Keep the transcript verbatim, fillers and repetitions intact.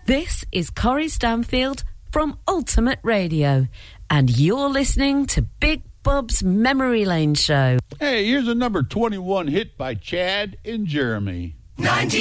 This is Corrie Stanfield from Ultimate Radio, and you're listening to Big Bob's Memory Lane Show. Hey, here's a number twenty-one hit by Chad and Jeremy.